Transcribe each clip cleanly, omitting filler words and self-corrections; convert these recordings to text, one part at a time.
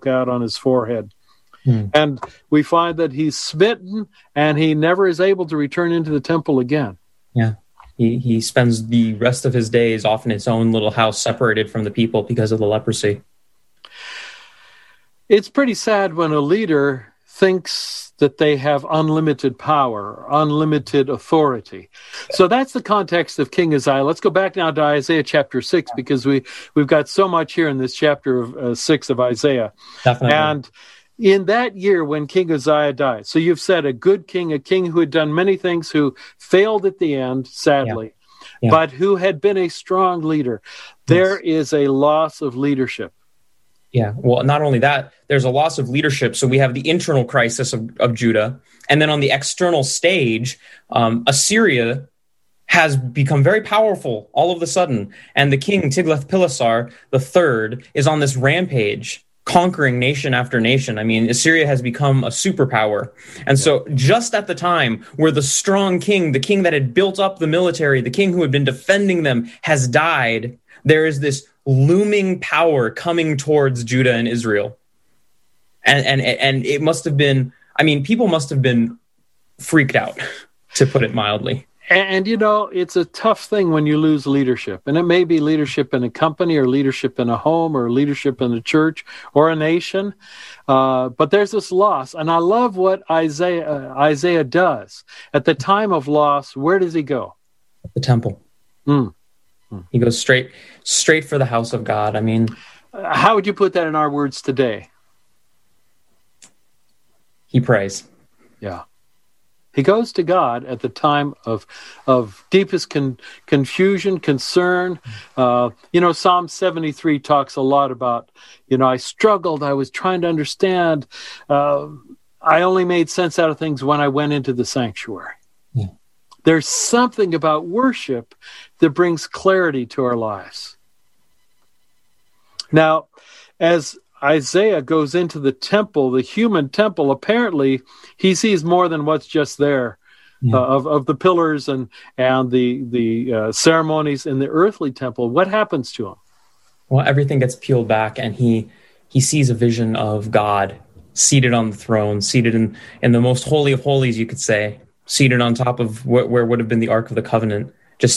out on his forehead. And we find that he's smitten and he never is able to return into the temple again. Yeah. He spends the rest of his days off in his own little house, separated from the people because of the leprosy. It's pretty sad when a leader thinks that they have unlimited power, unlimited authority. So that's the context of King Uzziah. Let's go back now to Isaiah chapter 6, because we've got so much here in this chapter of 6 of Isaiah. Definitely. And in that year when King Uzziah died, so you've said a good king, a king who had done many things, who failed at the end, sadly, but who had been a strong leader. There is a loss of leadership. Yeah, well, not only that, there's a loss of leadership. So we have the internal crisis of Judah. And then on the external stage, Assyria has become very powerful all of a sudden. And the king, Tiglath-Pileser III, is on this rampage, conquering nation after nation. I mean, Assyria has become a superpower. And so just at the time where the strong king, the king that had built up the military, the king who had been defending them, has died, there is this looming power coming towards Judah and Israel. And it must have been, I mean, people must have been freaked out, to put it mildly. And you know, it's a tough thing when you lose leadership. And it may be leadership in a company, or leadership in a home, or leadership in a church or a nation. But there's this loss. And I love what Isaiah does. At the time of loss, where does he go? The temple. He goes straight for the house of God. I mean, how would you put that in our words today? He prays. Yeah. He goes to God at the time of deepest confusion, concern. Psalm 73 talks a lot about, I struggled. I was trying to understand. I only made sense out of things when I went into the sanctuary. Yeah. There's something about worship that brings clarity to our lives. Now, as Isaiah goes into the temple, the human temple, apparently he sees more than what's just there, of the pillars and the ceremonies in the earthly temple. What happens to him? Well, everything gets peeled back, and he sees a vision of God seated on the throne, seated in the most holy of holies, you could say, seated on top of where would have been the Ark of the Covenant.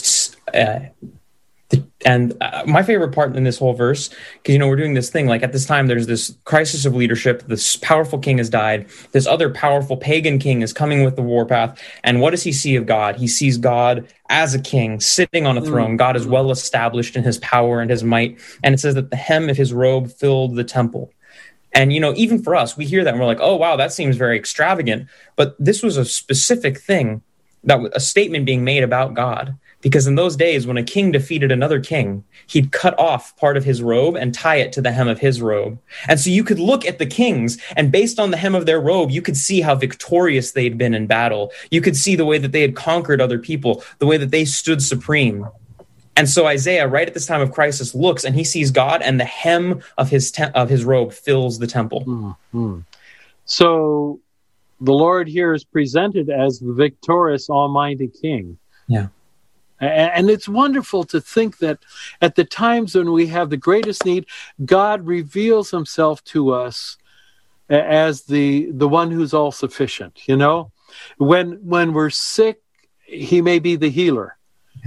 My favorite part in this whole verse, because, we're doing this thing, like at this time, there's this crisis of leadership. This powerful king has died. This other powerful pagan king is coming with the warpath. And what does he see of God? He sees God as a king sitting on a throne. God is well established in his power and his might. And it says that the hem of his robe filled the temple. And, even for us, we hear that and we're like, oh, wow, that seems very extravagant. But this was a specific thing, a statement being made about God. Because in those days, when a king defeated another king, he'd cut off part of his robe and tie it to the hem of his robe. And so you could look at the kings, and based on the hem of their robe, you could see how victorious they'd been in battle. You could see the way that they had conquered other people, the way that they stood supreme. And so Isaiah, right at this time of crisis, looks and he sees God, and the hem of his robe fills the temple. Mm-hmm. So the Lord here is presented as the victorious Almighty King. Yeah. And it's wonderful to think that at the times when we have the greatest need, God reveals himself to us as the one who's all sufficient. When we're sick, he may be the healer.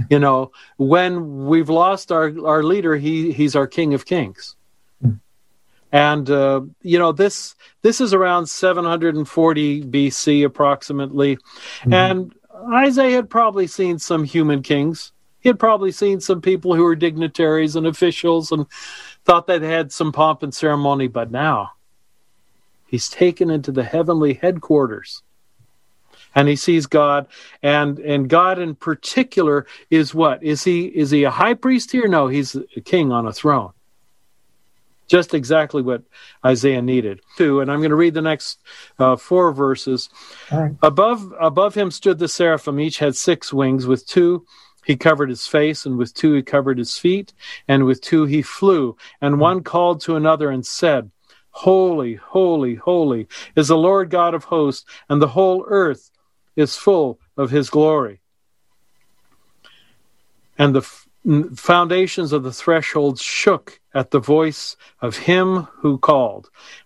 When we've lost our leader, he's our King of Kings. And this is around 740 BC approximately. And Isaiah had probably seen some human kings. He had probably seen some people who were dignitaries and officials and thought they had some pomp and ceremony. But now he's taken into the heavenly headquarters, and he sees God. And God in particular is what? Is he a high priest here? No, he's a king on a throne. Just exactly what Isaiah needed. And I'm going to read the next 4 verses. All right. Above him stood the seraphim. Each had 6 wings. With 2 he covered his face, and with 2 he covered his feet, and with 2 he flew. And one called to another and said, Holy, holy, holy is the Lord God of hosts, and the whole earth is full of his glory. And the foundations of the threshold shook at the voice of him who called.